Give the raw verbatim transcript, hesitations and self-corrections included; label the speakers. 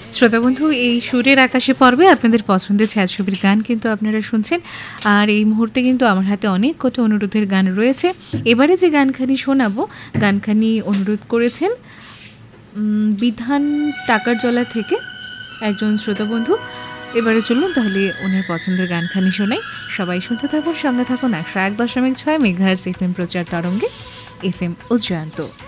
Speaker 1: শ্রোতা বন্ধু, এই সুরের আকাশে পর্বে আপনাদের পছন্দের ছায়াছবির গান কিন্তু আপনারা শুনছেন। আর এই মুহূর্তে কিন্তু আমার হাতে অনেক কটা অনুরোধের গান রয়েছে। এবারে যে গানখানি শোনাবো, গানখানি অনুরোধ করেছেন বিধান টাকার জলা থেকে একজন শ্রোতা বন্ধু। এবারে চলুন তাহলে ওনার পছন্দের গানখানি শোনাই। সবাই শুনতে থাকুন, সঙ্গে থাকুন একশো এক দশমিক ছয় মেগাহার্টজ এফ এম প্রচার তরঙ্গে, এফ এম উজ্জয়ন্ত।